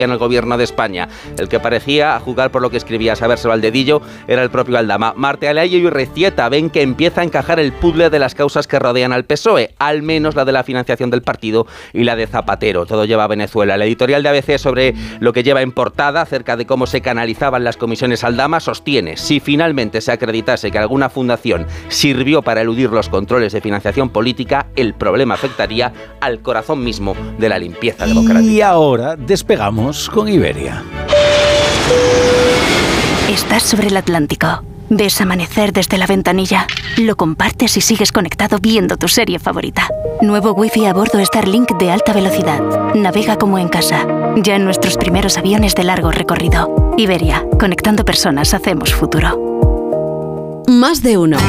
en el gobierno de España. El que parecía, a juzgar por lo que escribía, sabérselo al dedillo, era el propio Aldama. Martealayo y Urrezieta ven que empieza a encajar el puzzle de las causas que rodean al PSOE, al menos la de la financiación del partido y la de Zapatero. Todo lleva a Venezuela. El editorial de ABC sobre lo que lleva en portada, acerca de cómo se canalizaban las comisiones Aldama, sostiene: si finalmente se acreditase que alguna fundación sirvió para eludir los controles de financiación política, el problema afectaría al corazón mismo de la limpieza democrática. Y ahora despegamos con Iberia. Estás sobre el Atlántico. Ves amanecer desde la ventanilla. Lo compartes y sigues conectado viendo tu serie favorita. Nuevo Wi-Fi a bordo Starlink de alta velocidad. Navega como en casa. Ya en nuestros primeros aviones de largo recorrido. Iberia, conectando personas, hacemos futuro. Más de uno.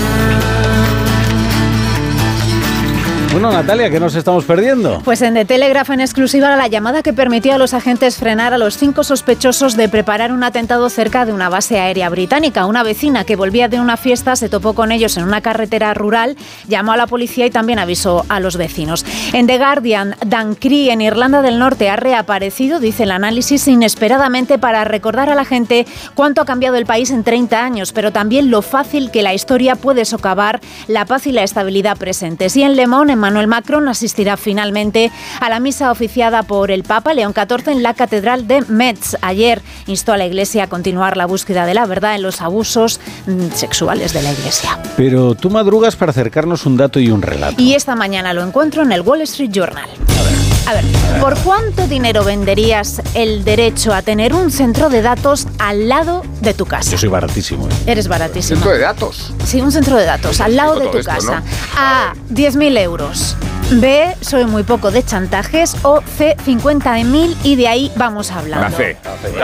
Bueno, Natalia, ¿qué nos estamos perdiendo? Pues en The Telegraph, en exclusiva, la llamada que permitió a los agentes frenar a los 5 sospechosos de preparar un atentado cerca de una base aérea británica. Una vecina que volvía de una fiesta se topó con ellos en una carretera rural, llamó a la policía y también avisó a los vecinos. En The Guardian, Dan Cree, en Irlanda del Norte, ha reaparecido, dice el análisis, inesperadamente para recordar a la gente cuánto ha cambiado el país en 30 años, pero también lo fácil que la historia puede socavar la paz y la estabilidad presentes. Y en Le Monde, Emmanuel Macron asistirá finalmente a la misa oficiada por el Papa León XIV en la Catedral de Metz. Ayer instó a la Iglesia a continuar la búsqueda de la verdad en los abusos sexuales de la Iglesia. Pero tú madrugas para acercarnos un dato y un relato. Y esta mañana lo encuentro en el Wall Street Journal. A ver, ¿por cuánto dinero venderías el derecho a tener un centro de datos al lado de tu casa? Yo soy baratísimo. Eres baratísimo. ¿Centro de datos? Sí, un centro de datos al lado de tu casa. ¿No? A, 10.000 euros. B, soy muy poco de chantajes. O C, 50.000 y de ahí vamos hablando. La C.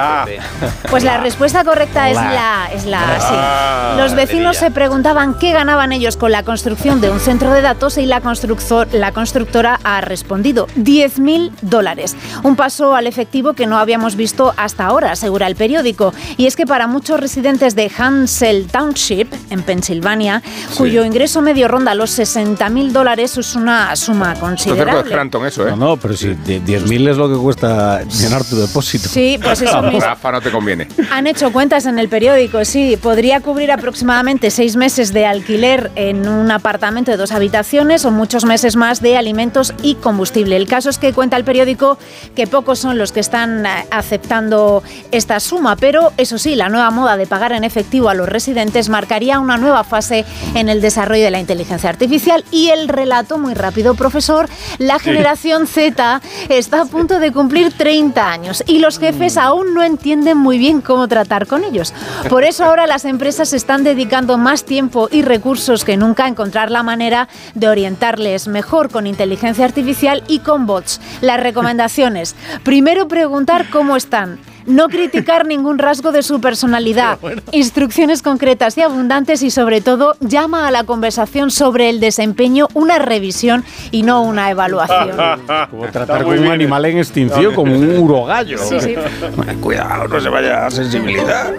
Pues la respuesta correcta es la sí. Los vecinos se preguntaban qué ganaban ellos con la construcción de un centro de datos y la constructora ha respondido: $10.000. Un paso al efectivo que no habíamos visto hasta ahora, asegura el periódico. Y es que para muchos residentes de Hansel Township, en Pensilvania, cuyo ingreso medio ronda los $60.000, es una suma considerable. Cerca de Scranton, eso, ¿eh? No, pero si 10.000 es lo que cuesta llenar tu depósito. Sí, pues eso mismo. Rafa, no te conviene. Han hecho cuentas en el periódico, sí. Podría cubrir aproximadamente 6 meses de alquiler en un apartamento de 2 habitaciones o muchos meses más de alimentos y combustible. El caso es que cuenta el periódico que pocos son los que están aceptando esta suma, pero eso sí, la nueva moda de pagar en efectivo a los residentes marcaría una nueva fase en el desarrollo de la inteligencia artificial. Y el relato, muy rápido, profesor, la generación Z está a punto de cumplir 30 años y los jefes aún no entienden muy bien cómo tratar con ellos. Por eso ahora las empresas están dedicando más tiempo y recursos que nunca a encontrar la manera de orientarles mejor con inteligencia artificial y con bots. Las recomendaciones: primero, preguntar cómo están. No criticar ningún rasgo de su personalidad. Instrucciones concretas y abundantes y, sobre todo, llama a la conversación sobre el desempeño una revisión y no una evaluación. Como tratar con un animal en extinción, como un urogallo. Sí. Cuidado, no se vaya a sensibilidad.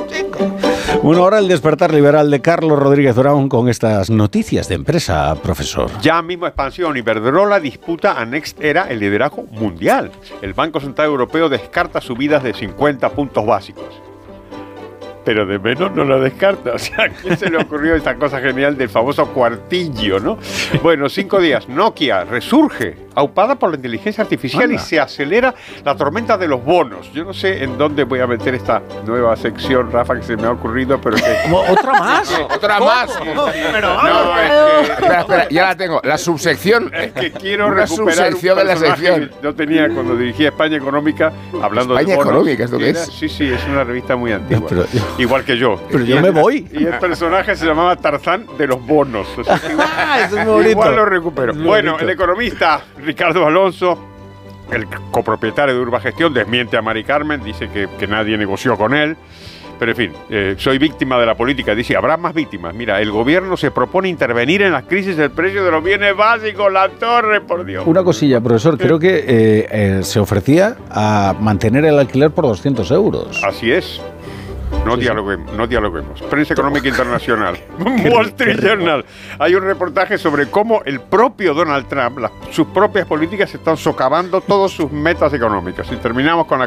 Bueno, ahora el despertar liberal de Carlos Rodríguez Brown con estas noticias de empresa, profesor. Ya mismo expansión. Iberdrola disputa a NextEra el liderazgo mundial. El Banco Central Europeo descarta subidas de 50 puntos básicos. Pero de menos no lo descarta. O sea, ¿a quién se le ocurrió esta cosa genial del famoso cuartillo, no? Bueno, 5 días. Nokia resurge, aupada por la inteligencia artificial y se acelera la tormenta de los bonos. Yo no sé en dónde voy a meter esta nueva sección, Rafa, que se me ha ocurrido, pero que... ¿Otra más? ¿Otra más? Pero no, es que... Espera, ya la tengo. La subsección. Es que quiero una recuperar subsección un de la personaje sección. que yo tenía cuando dirigía España Económica, hablando España de bonos. Económica, ¿es lo que es? Sí, es una revista muy antigua. Pero igual que yo. Pero yo me voy. Y el personaje se llamaba Tarzán de los bonos. O sea, Eso es muy bonito. igual lo recupero. Muy Bueno, bonito. el economista Ricardo Alonso, el copropietario de Urbagestión, desmiente a Mari Carmen, dice que nadie negoció con él. Pero en fin, soy víctima de la política. Dice, habrá más víctimas. Mira, el gobierno se propone intervenir en la crisis del precio de los bienes básicos. La torre, por Dios. Una cosilla, profesor. Creo que se ofrecía a mantener el alquiler por 200 euros. Así es. No dialoguemos. Prensa Económica Internacional. Wall Street Journal. Hay un reportaje sobre cómo el propio Donald Trump, sus propias políticas están socavando todas sus metas económicas. Y terminamos con la